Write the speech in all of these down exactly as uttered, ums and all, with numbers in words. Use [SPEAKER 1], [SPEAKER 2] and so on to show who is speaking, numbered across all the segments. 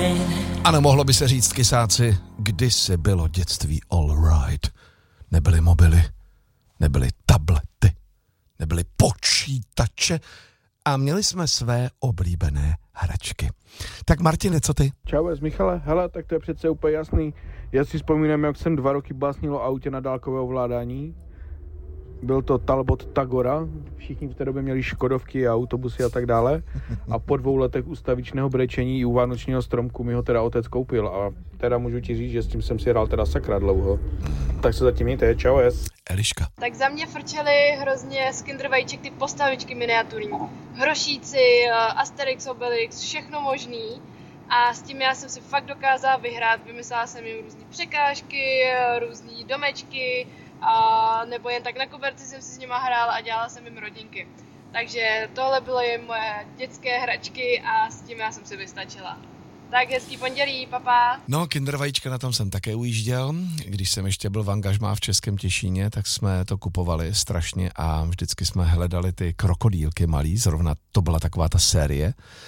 [SPEAKER 1] Ano, mohlo by se říct, kysáci, kdysi bylo dětství all right. Nebyly mobily, nebyly tablety, nebyly počítače a měli jsme své oblíbené hračky. Tak Martine, co ty?
[SPEAKER 2] Čau, z Michale. Hele, tak to je přece úplně jasný. Já si vzpomínám, jak jsem dva roky básnil o autě na dálkové ovládání. Byl to Talbot Tagora. Všichni v té době měli Škodovky a autobusy a tak dále. A po dvou letech ustavičného brečení i u vánočního stromku mi ho teda otec koupil. A teda můžu ti říct, že s tím jsem si hrál teda sakra dlouho. Tak se zatím mějte, čau es.
[SPEAKER 1] Eliška.
[SPEAKER 3] Tak za mě frčely hrozně z Kinder vajíček ty postavičky miniaturní. Hrošíci, Asterix, Obelix, všechno možný. A s tím já jsem si fakt dokázala vyhrát. Vymyslela jsem jim různý překážky, různý domečky, a nebo jen tak na koberci jsem si s nima hrála a dělala jsem jim rodinky. Takže tohle byly moje dětské hračky a s tím já jsem si vystačila. Tak hezký pondělí, papa.
[SPEAKER 1] No, Kinder vajíčka, na tom jsem také ujížděl. Když jsem ještě byl v angažmá v Českém Těšíně, tak jsme to kupovali strašně a vždycky jsme hledali ty krokodýlky malý, zrovna to byla taková ta série.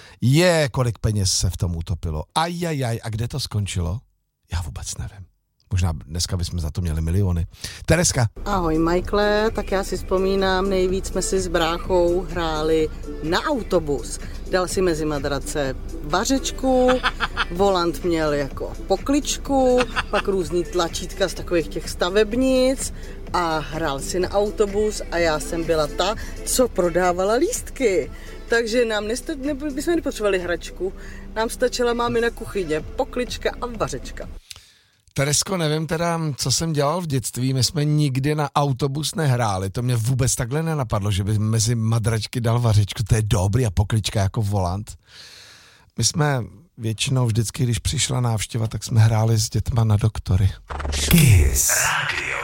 [SPEAKER 1] Je, kolik peněz se v tom utopilo. Ajajaj, a kde to skončilo? Já vůbec nevím. Možná dneska bychom za to měli miliony. Tereska.
[SPEAKER 4] Ahoj Michaele, tak já si vzpomínám, nejvíc jsme si s bráchou hráli na autobus. Dal si mezi madrace vařečku, volant měl jako pokličku, pak různý tlačítka z takových těch stavebnic a hrál si na autobus a já jsem byla ta, co prodávala lístky. Takže nám nesta- ne- bychom nepotřebovali hračku, nám stačila mámina kuchyně, poklička a vařečka.
[SPEAKER 1] Teresko, nevím teda, co jsem dělal v dětství, my jsme nikdy na autobus nehráli, to mě vůbec takhle nenapadlo, že by mezi madračky dal vařečku, to je dobrý a poklička jako volant. My jsme většinou vždycky, když přišla návštěva, tak jsme hráli s dětma na doktory.
[SPEAKER 5] Kiss Radio.